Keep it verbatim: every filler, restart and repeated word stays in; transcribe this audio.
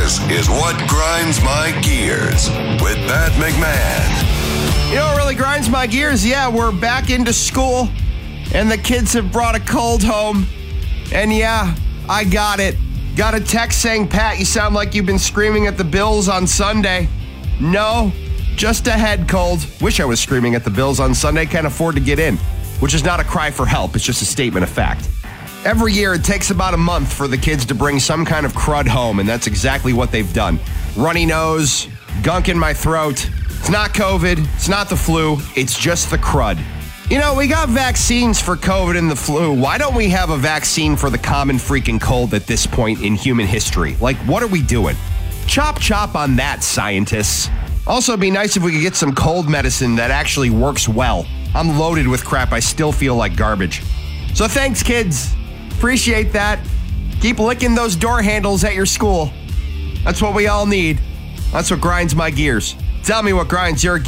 This is What Grinds My Gears with Pat McMahon. You know what really grinds my gears? Yeah, we're back into school, and the kids have brought a cold home. And yeah, I got it. Got a text saying, Pat, you sound like you've been screaming at the Bills on Sunday. No, just a head cold. Wish I was screaming at the Bills on Sunday. Can't afford to get in, which is not a cry for help. It's just a statement of fact. Every year, it takes about a month for the kids to bring some kind of crud home, and that's exactly what they've done. Runny nose, gunk in my throat. It's not COVID. It's not the flu. It's just the crud. You know, we got vaccines for COVID and the flu. Why don't we have a vaccine for the common freaking cold at this point in human history? Like, what are we doing? Chop chop on that, scientists. Also, it'd be nice if we could get some cold medicine that actually works well. I'm loaded with crap. I still feel like garbage. So thanks, kids. Appreciate that. Keep licking those door handles at your school. That's what we all need. That's what grinds my gears. Tell me what grinds your